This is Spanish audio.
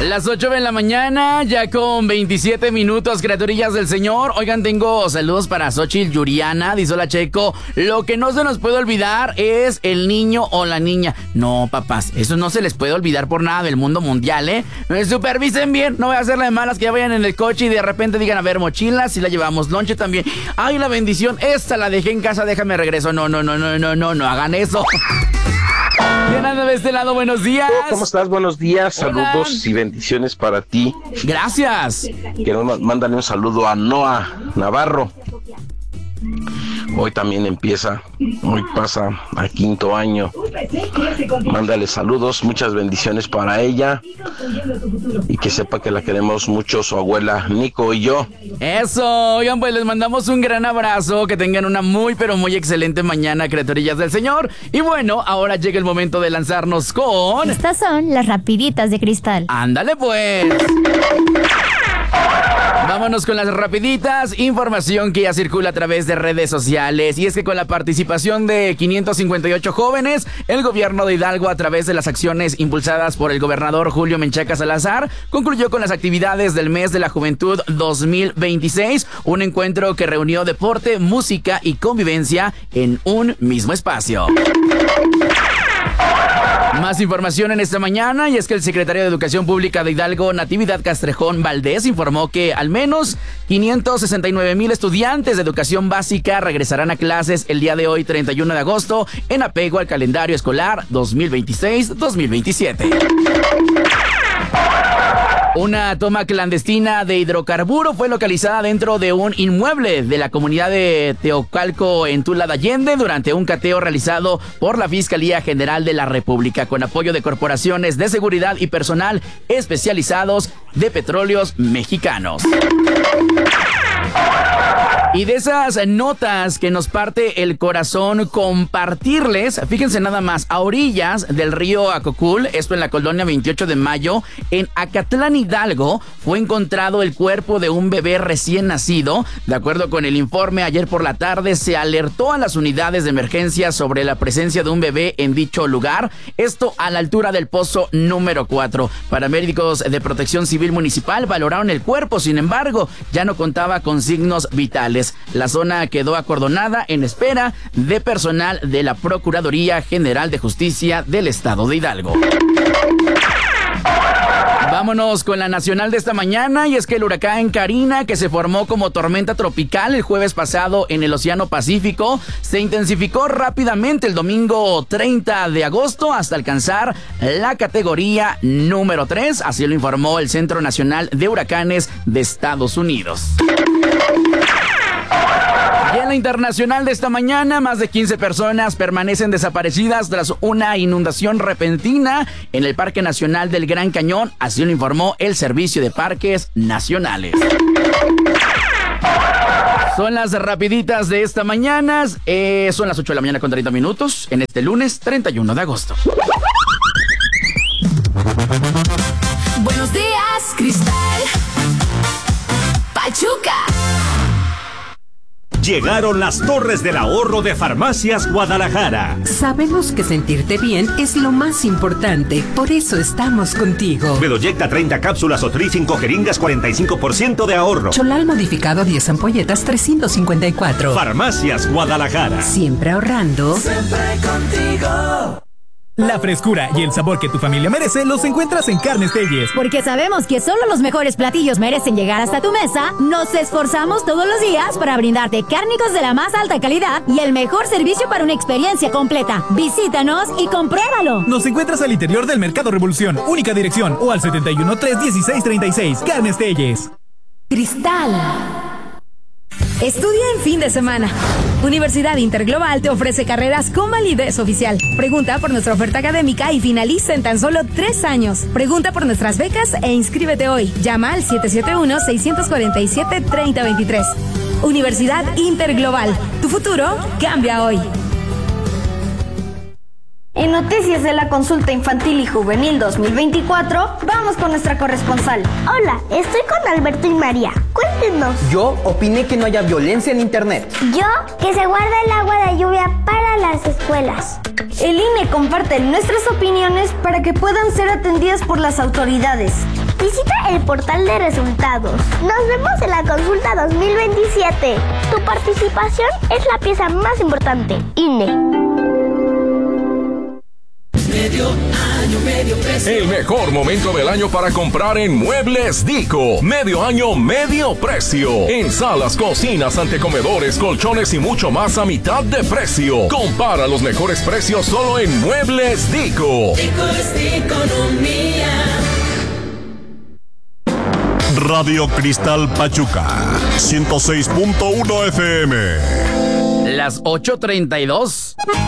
Las 8 de la mañana, ya con 27 minutos, criaturillas del Señor. Oigan, tengo saludos para Xochitl Yuriana, dice hola Checo. Lo que no se nos puede olvidar es el niño o la niña. No, papás, eso no se les puede olvidar por nada del mundo mundial, ¿eh? Supervisen bien, no voy a hacerle de malas que ya vayan en el coche y de repente digan, a ver, mochila, si la llevamos, lonche también. Ay, la bendición, esta la dejé en casa, déjame regreso. No hagan eso. ¿Quién anda de este lado? Buenos días. ¿Cómo estás? Buenos días. Hola. Saludos y bendiciones para ti. Gracias. Quiero mandarle un saludo a Noah Navarro. Hoy también hoy pasa a 5º año. Mándale saludos, muchas bendiciones para ella. Y que sepa que la queremos mucho, su abuela Nico y yo. Eso, oigan, pues les mandamos un gran abrazo. Que tengan una muy, pero muy excelente mañana, criaturillas del Señor. Y bueno, ahora llega el momento de lanzarnos con... Estas son las rapiditas de Cristal. Ándale pues. Vámonos con las rapiditas, información que ya circula a través de redes sociales. Y es que con la participación de 558 jóvenes, el gobierno de Hidalgo, a través de las acciones impulsadas por el gobernador Julio Menchaca Salazar, concluyó con las actividades del Mes de la Juventud 2026, un encuentro que reunió deporte, música y convivencia en un mismo espacio. Más información en esta mañana, y es que el secretario de Educación Pública de Hidalgo, Natividad Castrejón Valdés, informó que al menos 569,000 estudiantes de educación básica regresarán a clases el día de hoy, 31 de agosto, en apego al calendario escolar 2026-2027. Una toma clandestina de hidrocarburo fue localizada dentro de un inmueble de la comunidad de Teocalco en Tula de Allende durante un cateo realizado por la Fiscalía General de la República con apoyo de corporaciones de seguridad y personal especializados de Petróleos Mexicanos. Y de esas notas que nos parte el corazón compartirles, fíjense nada más, a orillas del río Acocul, esto en la colonia 28 de Mayo, en Acatlán, Hidalgo, fue encontrado el cuerpo de un bebé recién nacido. De acuerdo con el informe, ayer por la tarde se alertó a las unidades de emergencia sobre la presencia de un bebé en dicho lugar, esto a la altura del pozo número 4. Paramédicos de Protección Civil Municipal valoraron el cuerpo, sin embargo, ya no contaba con signos vitales. La zona quedó acordonada en espera de personal de la Procuraduría General de Justicia del Estado de Hidalgo. Vámonos con la nacional de esta mañana, y es que el huracán Karina, que se formó como tormenta tropical el jueves pasado en el Océano Pacífico, se intensificó rápidamente el domingo 30 de agosto hasta alcanzar la categoría número 3, así lo informó el Centro Nacional de Huracanes de Estados Unidos. Y en la internacional de esta mañana, más de 15 personas permanecen desaparecidas tras una inundación repentina en el Parque Nacional del Gran Cañón, así lo informó el Servicio de Parques Nacionales. Son las rapiditas de esta mañana, son las 8 de la mañana con 30 minutos, en este lunes 31 de agosto. Buenos días, Cristal. Pachuca. Llegaron las Torres del Ahorro de Farmacias Guadalajara. Sabemos que sentirte bien es lo más importante, por eso estamos contigo. Bedoyecta 30 cápsulas o Tri 5 jeringas, 45% de ahorro. Cholal modificado 10 ampolletas, 354. Farmacias Guadalajara. Siempre ahorrando. Siempre contigo. La frescura y el sabor que tu familia merece los encuentras en Carnes Telles. Porque sabemos que solo los mejores platillos merecen llegar hasta tu mesa, nos esforzamos todos los días para brindarte cárnicos de la más alta calidad y el mejor servicio para una experiencia completa. Visítanos y compruébalo. Nos encuentras al interior del Mercado Revolución, única dirección, o al 71-316-36. Carnes Telles. Cristal. Estudia en fin de semana. Universidad Interglobal te ofrece carreras con validez oficial. Pregunta por nuestra oferta académica y finaliza en tan solo 3 años. Pregunta por nuestras becas e inscríbete hoy. Llama al 771-647-3023. Universidad Interglobal. Tu futuro cambia hoy. En noticias de la consulta infantil y juvenil 2024, vamos con nuestra corresponsal. Hola, estoy con Alberto y María. Cuéntenos. Yo opiné que no haya violencia en internet. Yo, que se guarda el agua de lluvia para las escuelas. El INE comparte nuestras opiniones para que puedan ser atendidas por las autoridades. Visita el portal de resultados. Nos vemos en la consulta 2027. Tu participación es la pieza más importante. INE. Medio año, medio precio. El mejor momento del año para comprar en Muebles Dico. Medio año, medio precio. En salas, cocinas, antecomedores, colchones y mucho más a mitad de precio. Compara los mejores precios solo en Muebles Dico. Dico es economía. Radio Cristal Pachuca, 106.1 FM. Las 8:32.